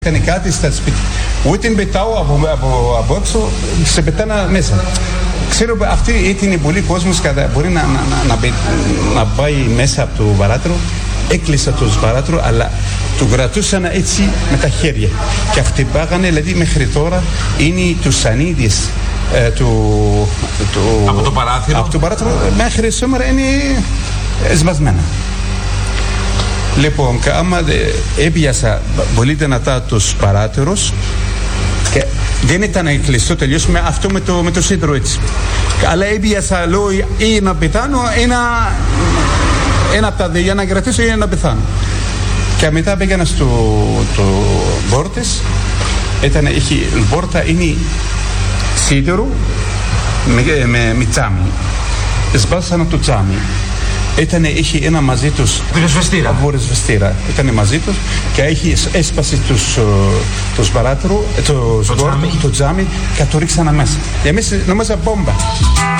Έκανε κάτι στα σπίτι. Ούτε την πετάω από έξω, σε πετάνα μέσα. Ξέρω αυτή ήταν πολύ κόσμος, μπορεί να πάει μέσα από το παράθυρο. Έκλεισα το παράθυρο, αλλά το κρατούσαν έτσι με τα χέρια. Και αυτοί πάγανε, δηλαδή μέχρι τώρα είναι τους σανίδες από το παράθυρο. Από το παράθυρο μέχρι σήμερα είναι σβασμένα. Λοιπόν, και άμα έπιασα πολύ δυνατά τους παράθυρους και δεν ήταν κλειστό τελείως με αυτό με το σίδερο έτσι. Αλλά έπιασα, λέω, ή να πεθάνω, ένα από τα δύο, για να κρατήσω ή να πεθάνω. Και μετά πήγαινα στο πόρτες, η πόρτα είναι σίδερο με τσάμι. Σβάσανα το τσάμι. Είχε ένα μαζί τους πυροσβεστήρα. Ήταν μαζί τους και έσπασε το σπαράτρο, το τζάμι και το ρίξανε μέσα. Και εμείς νομίζα μπόμπα.